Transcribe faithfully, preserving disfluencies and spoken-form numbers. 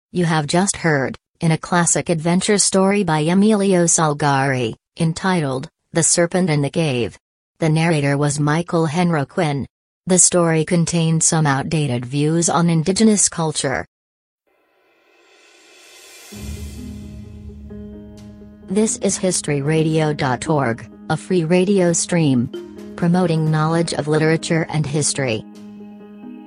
You have just heard, in a classic adventure story by Emilio Salgari, entitled, The Serpent in the Cave. The narrator was Michael Henry. The story contained some outdated views on indigenous culture. This is history radio dot org, a free radio stream promoting knowledge of literature and history.